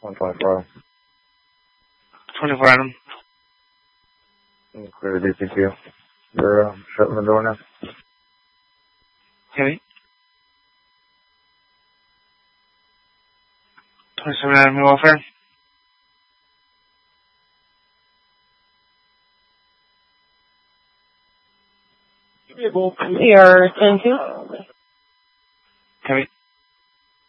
124. 24 Adam. Clear the DPQ. You're shutting the door now? Heavy. 27 Adam, welfare. CR 10-2. Heavy.